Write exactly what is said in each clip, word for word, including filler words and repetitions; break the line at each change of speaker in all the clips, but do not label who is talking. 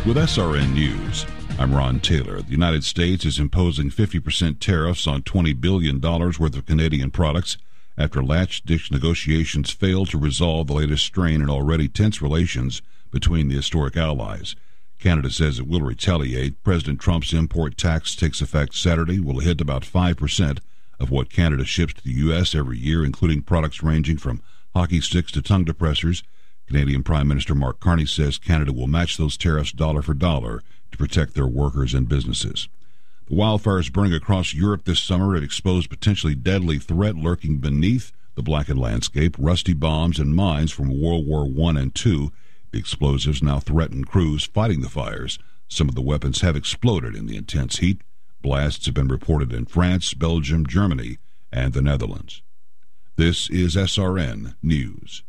With S R N News, I'm Ron Taylor. The United States is imposing fifty percent tariffs on twenty billion dollars worth of Canadian products after latch-ditch negotiations failed to resolve the latest strain in already tense relations between the historic allies. Canada says it will retaliate. President Trump's import tax takes effect Saturday, will hit about five percent of what Canada ships to the U S every year, including products ranging from hockey sticks to tongue depressors. Canadian Prime Minister Mark Carney says Canada will match those tariffs dollar for dollar to protect their workers and businesses. The wildfires burning across Europe this summer have exposed a potentially deadly threat lurking beneath the blackened landscape, rusty bombs and mines from World War One and Two. The explosives now threaten crews fighting the fires. Some of the weapons have exploded in the intense heat. Blasts have been reported in France, Belgium, Germany, and the Netherlands. This is S R N News.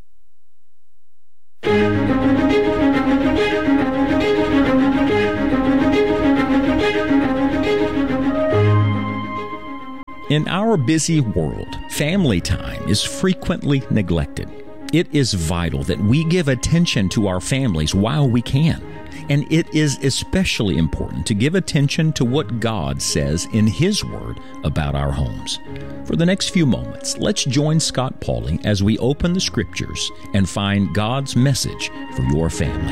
In our busy world, family time is frequently neglected. It is vital that we give attention to our families while we can. And it is especially important to give attention to what God says in His Word about our homes. For the next few moments, let's join Scott Pauley as we open the Scriptures and find God's message for your family.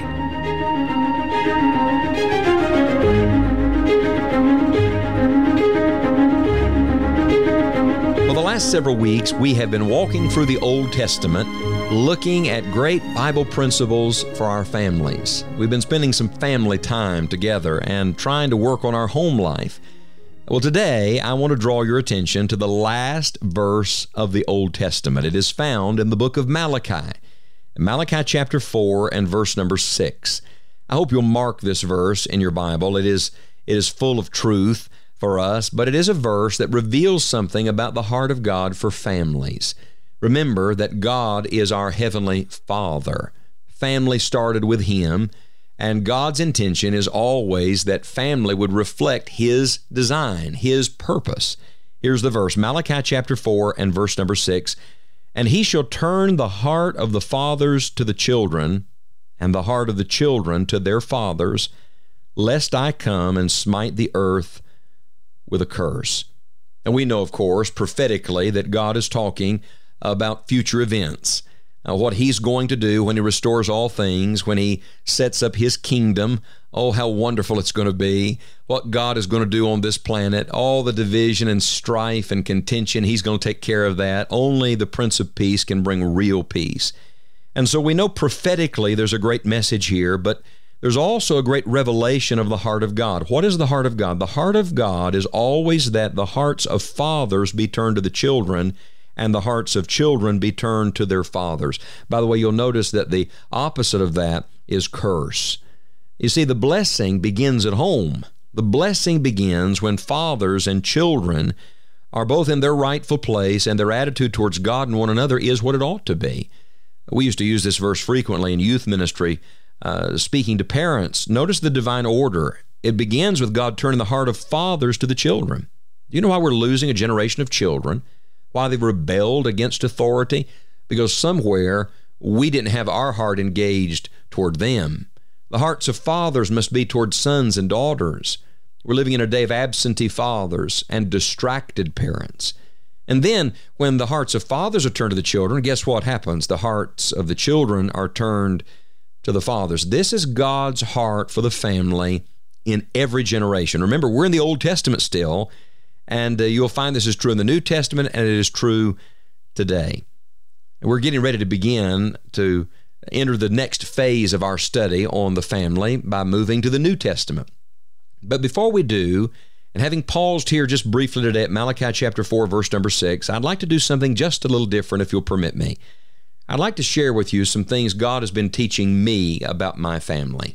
For the last several weeks, we have been walking through the Old Testament, looking at great Bible principles for our families. We've been spending some family time together and trying to work on our home life. Well, today I want to draw your attention to the last verse of the Old Testament. It is found in the book of Malachi, Malachi chapter four and verse number six. I hope you'll mark this verse in your Bible. It is, it is full of truth for us, but it is a verse that reveals something about the heart of God for families. Remember that God is our Heavenly Father. Family started with Him, and God's intention is always that family would reflect His design, His purpose. Here's the verse, Malachi chapter four and verse number six. And He shall turn the heart of the fathers to the children, and the heart of the children to their fathers, lest I come and smite the earth with a curse. And we know, of course, prophetically that God is talking about future events, uh, what He's going to do when He restores all things, when He sets up His kingdom. Oh, how wonderful it's going to be, what God is going to do on this planet, all the division and strife and contention, He's going to take care of that. Only the Prince of Peace can bring real peace. And so we know prophetically there's a great message here, but there's also a great revelation of the heart of God. What is the heart of God? The heart of God is always that the hearts of fathers be turned to the children, and the hearts of children be turned to their fathers. By the way, you'll notice that the opposite of that is curse. You see, the blessing begins at home. The blessing begins when fathers and children are both in their rightful place, and their attitude towards God and one another is what it ought to be. We used to use this verse frequently in youth ministry, uh, speaking to parents. Notice the divine order. It begins with God turning the heart of fathers to the children. Do you know why we're losing a generation of children? Why they've rebelled against authority? Because somewhere we didn't have our heart engaged toward them. The hearts of fathers must be toward sons and daughters. We're living in a day of absentee fathers and distracted parents. And then when the hearts of fathers are turned to the children, guess what happens? The hearts of the children are turned to the fathers. This is God's heart for the family in every generation. Remember, we're in the Old Testament still, and uh, you'll find this is true in the New Testament, and it is true today. And we're getting ready to begin to enter the next phase of our study on the family by moving to the New Testament. But before we do, and having paused here just briefly today at Malachi chapter four, verse number six, I'd like to do something just a little different, if you'll permit me. I'd like to share with you some things God has been teaching me about my family.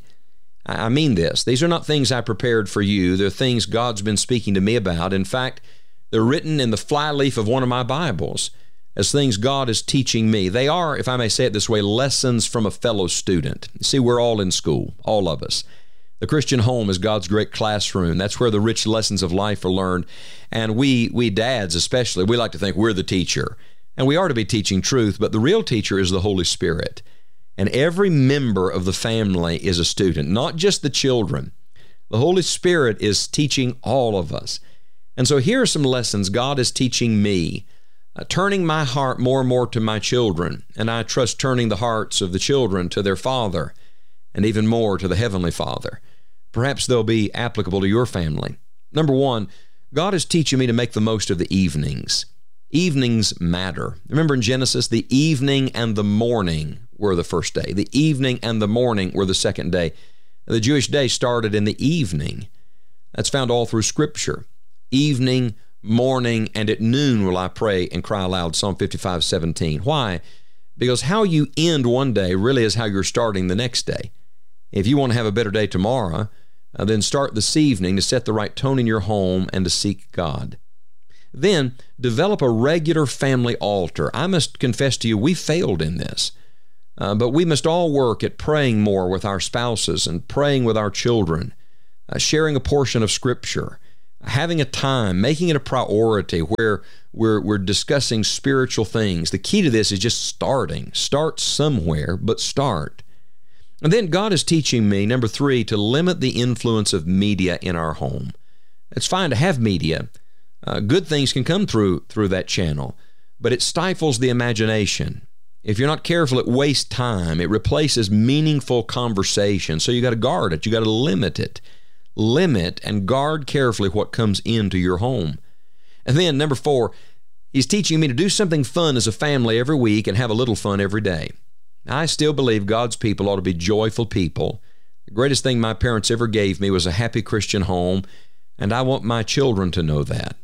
I mean this. These are not things I prepared for you. They're things God's been speaking to me about. In fact, they're written in the flyleaf of one of my Bibles as things God is teaching me. They are, if I may say it this way, lessons from a fellow student. You see, we're all in school, all of us. The Christian home is God's great classroom. That's where the rich lessons of life are learned. And we, we dads especially, we like to think we're the teacher. And we are to be teaching truth, but the real teacher is the Holy Spirit. And every member of the family is a student, not just the children. The Holy Spirit is teaching all of us. And so here are some lessons God is teaching me, uh, turning my heart more and more to my children, and I trust turning the hearts of the children to their Father, and even more to the Heavenly Father. Perhaps they'll be applicable to your family. Number one, God is teaching me to make the most of the evenings. Evenings matter. Remember in Genesis, the evening and the morning were the first day. The evening and the morning were the second day. The Jewish day started in the evening. That's found all through Scripture. Evening, morning, and at noon will I pray and cry aloud, Psalm fifty-five seventeen. Why? Because how you end one day really is how you're starting the next day. If you want to have a better day tomorrow, uh, then start this evening to set the right tone in your home and to seek God. Then develop a regular family altar. I must confess to you, we failed in this. Uh, but we must all work at praying more with our spouses and praying with our children, uh, sharing a portion of Scripture, having a time, making it a priority where we're, we're discussing spiritual things. The key to this is just starting. Start somewhere, but start. And then God is teaching me, number three, to limit the influence of media in our home. It's fine to have media. Uh, good things can come through through that channel, but it stifles the imagination. If you're not careful, it wastes time. It replaces meaningful conversation. So you got to guard it. You got to limit it. Limit and guard carefully what comes into your home. And then number four, He's teaching me to do something fun as a family every week and have a little fun every day. I still believe God's people ought to be joyful people. The greatest thing my parents ever gave me was a happy Christian home, and I want my children to know that.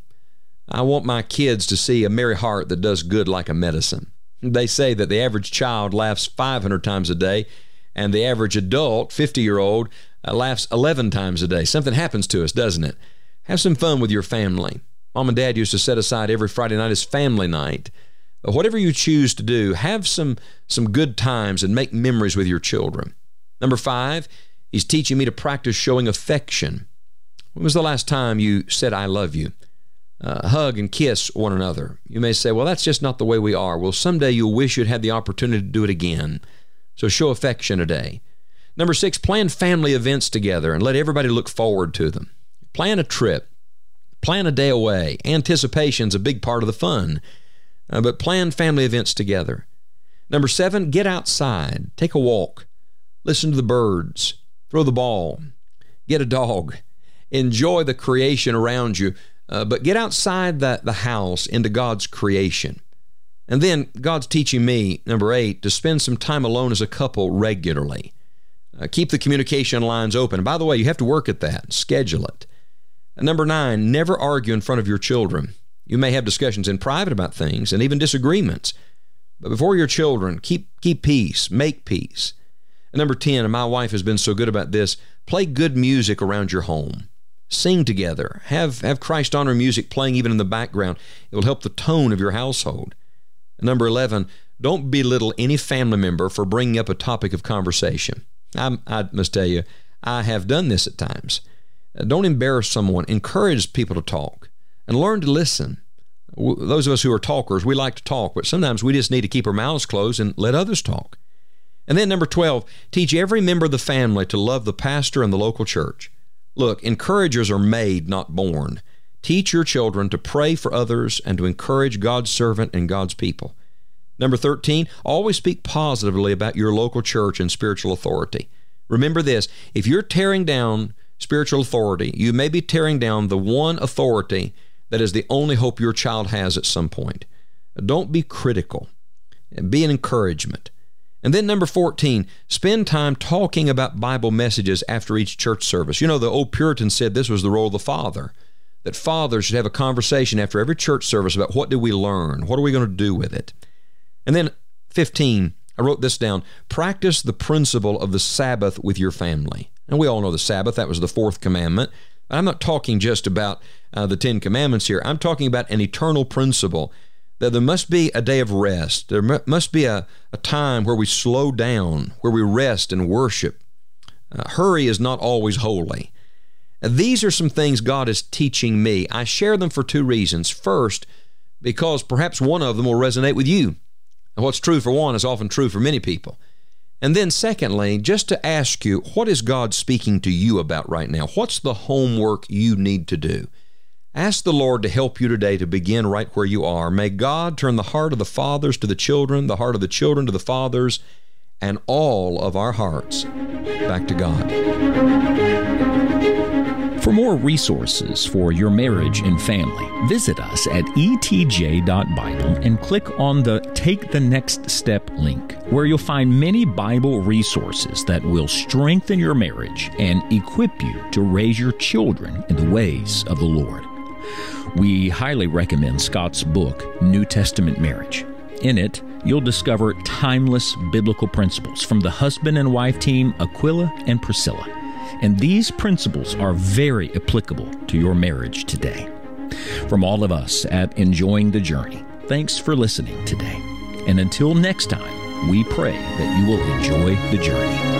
I want my kids to see a merry heart that does good like a medicine. They say that the average child laughs five hundred times a day, and the average adult, fifty-year-old, uh, laughs eleven times a day. Something happens to us, doesn't it? Have some fun with your family. Mom and Dad used to set aside every Friday night as family night. But whatever you choose to do, have some, some good times and make memories with your children. Number five, He's teaching me to practice showing affection. When was the last time you said, I love you? Uh, hug and kiss one another. You may say, well, that's just not the way we are. Well, someday you'll wish you'd had the opportunity to do it again. So show affection today. Number six, plan family events together and let everybody look forward to them. Plan a trip. Plan a day away. Anticipation's a big part of the fun. Uh, but plan family events together. Number seven, get outside. Take a walk. Listen to the birds. Throw the ball. Get a dog. Enjoy the creation around you. Uh, but get outside the, the house into God's creation. And then God's teaching me, number eight, to spend some time alone as a couple regularly. Uh, keep the communication lines open. And by the way, you have to work at that. Schedule it. And number nine, never argue in front of your children. You may have discussions in private about things and even disagreements. But before your children, keep, keep peace. Make peace. And number ten, and my wife has been so good about this, play good music around your home. Sing together. Have, have Christ honor music playing even in the background. It will help the tone of your household. And number eleven, don't belittle any family member for bringing up a topic of conversation. I, I must tell you, I have done this at times. Don't embarrass someone. Encourage people to talk and learn to listen. Those of us who are talkers, we like to talk, but sometimes we just need to keep our mouths closed and let others talk. And then number twelve, teach every member of the family to love the pastor and the local church. Look, encouragers are made, not born. Teach your children to pray for others and to encourage God's servant and God's people. Number thirteen, always speak positively about your local church and spiritual authority. Remember this, if you're tearing down spiritual authority, you may be tearing down the one authority that is the only hope your child has at some point. Don't be critical. Be an encouragement. And then number fourteen, spend time talking about Bible messages after each church service. You know, the old Puritans said this was the role of the father, that fathers should have a conversation after every church service about what did we learn? What are we going to do with it? And then fifteen, I wrote this down, practice the principle of the Sabbath with your family. And we all know the Sabbath, that was the fourth commandment. I'm not talking just about uh, the Ten Commandments here. I'm talking about an eternal principle that there must be a day of rest. There must be a, a time where we slow down, where we rest and worship. Uh, hurry is not always holy. Uh, these are some things God is teaching me. I share them for two reasons. First, because perhaps one of them will resonate with you. And what's true for one is often true for many people. And then secondly, just to ask you, what is God speaking to you about right now? What's the homework you need to do? Ask the Lord to help you today to begin right where you are. May God turn the heart of the fathers to the children, the heart of the children to the fathers, and all of our hearts back to God.
For more resources for your marriage and family, visit us at e t j dot bible and click on the Take the Next Step link, where you'll find many Bible resources that will strengthen your marriage and equip you to raise your children in the ways of the Lord. We highly recommend Scott's book, New Testament Marriage. In it, you'll discover timeless biblical principles from the husband and wife team Aquila and Priscilla. And these principles are very applicable to your marriage today. From all of us at Enjoying the Journey, thanks for listening today. And until next time, we pray that you will enjoy the journey.